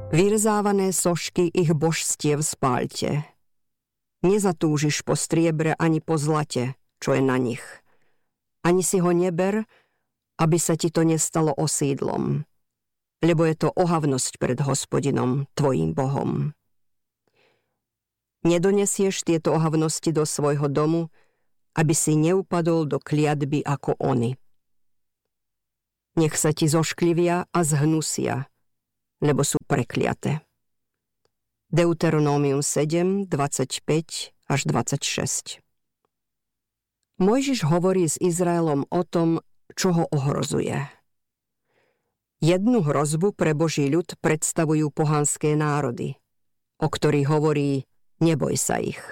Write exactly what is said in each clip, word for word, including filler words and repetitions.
Vyrzávané sošky ich božstiev spáľte. Nezatúžiš po striebre ani po zlate, čo je na nich. Ani si ho neber, aby sa ti to nestalo osídlom, lebo je to ohavnosť pred Hospodinom, tvojím Bohom. Nedonesieš tieto ohavnosti do svojho domu, aby si neupadol do kliatby ako oni. Nech sa ti zošklivia a zhnusia, lebo sú prekliaté. Deuteronómium sedem, dvadsaťpäť až dvadsaťšesť. Mojžiš hovorí s Izraelom o tom, čo ho ohrozuje. Jednu hrozbu pre Boží ľud predstavujú pohanské národy, o ktorých hovorí neboj sa ich.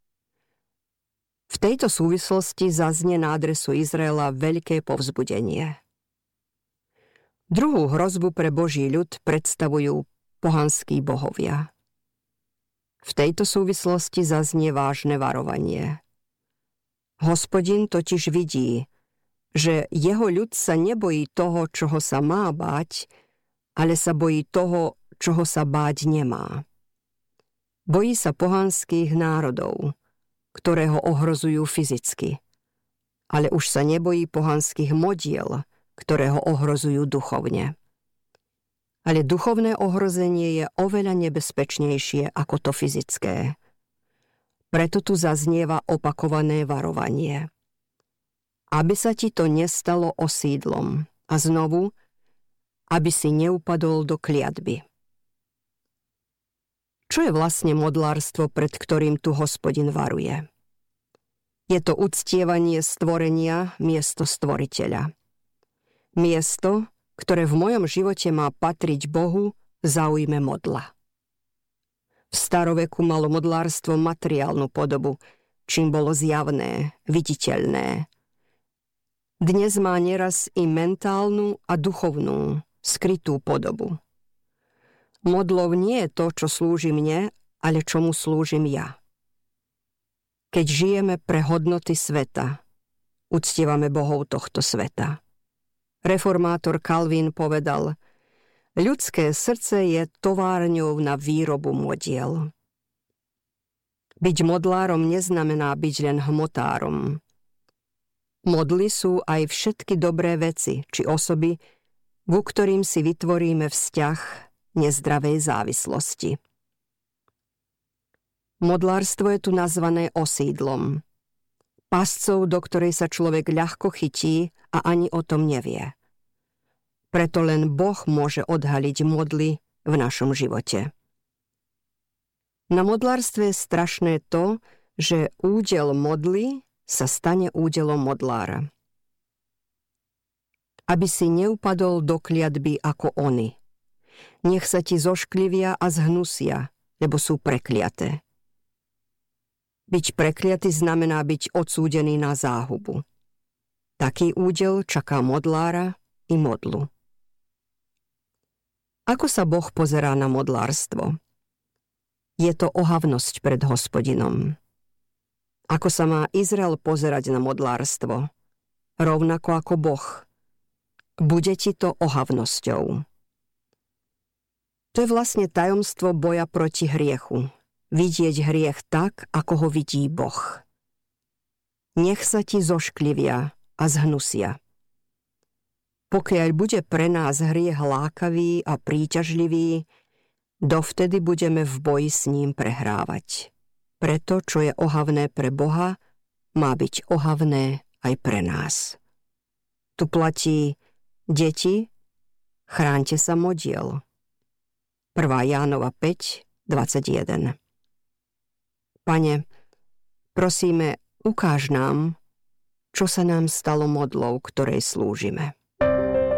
V tejto súvislosti zaznie na adresu Izraela veľké povzbudenie. Druhú hrozbu pre Boží ľud predstavujú pohanskí bohovia. V tejto súvislosti zaznie vážne varovanie. Hospodin totiž vidí, že jeho ľud sa nebojí toho, čoho sa má báť, ale sa bojí toho, čoho sa báť nemá. Bojí sa pohanských národov, ktoré ho ohrozujú fyzicky, ale už sa nebojí pohanských modiel, ktoré ho ohrozujú duchovne. Ale duchovné ohrozenie je oveľa nebezpečnejšie ako to fyzické. Preto tu zaznieva opakované varovanie. Aby sa ti to nestalo osídlom a znovu, aby si neupadol do kliatby. Čo je vlastne modlárstvo, pred ktorým tu Hospodin varuje? Je to uctievanie stvorenia miesto stvoriteľa. Miesto, ktoré v mojom živote má patriť Bohu, zaujme modla. V staroveku malo modlárstvo materiálnu podobu, čím bolo zjavné, viditeľné. Dnes má neraz i mentálnu a duchovnú, skrytú podobu. Modlou nie je to, čo slúži mne, ale čomu slúžim ja. Keď žijeme pre hodnoty sveta, uctievame bohov tohto sveta. Reformátor Calvin povedal, ľudské srdce je továrňou na výrobu modiel. Byť modlárom neznamená byť len hmotárom. Modly sú aj všetky dobré veci, či osoby, ku ktorým si vytvoríme vzťah nezdravej závislosti. Modlárstvo je tu nazvané osídlom. Pascou, do ktorej sa človek ľahko chytí a ani o tom nevie. Preto len Boh môže odhaliť modly v našom živote. Na modlárstve je strašné to, že údel modly sa stane údelom modlára. Aby si neupadol do kliatby ako oni. Nech sa ti zošklivia a zhnusia, lebo sú prekliaté. Byť prekliatý znamená byť odsúdený na záhubu. Taký údel čaká modlára i modlu. Ako sa Boh pozerá na modlárstvo? Je to ohavnosť pred Hospodinom. Ako sa má Izrael pozerať na modlárstvo? Rovnako ako Boh. Bude ti to ohavnosťou. To je vlastne tajomstvo boja proti hriechu. Vidieť hriech tak, ako ho vidí Boh. Nech sa ti zošklivia a zhnusia. Pokiaľ bude pre nás hriech lákavý a príťažlivý, dovtedy budeme v boji s ním prehrávať. Preto, čo je ohavné pre Boha, má byť ohavné aj pre nás. Tu platí, deti, chráňte sa modiel. prvá Jánova päť, dvadsaťjeden. Pane, prosíme, ukáž nám, čo sa nám stalo modlou, ktorej slúžime.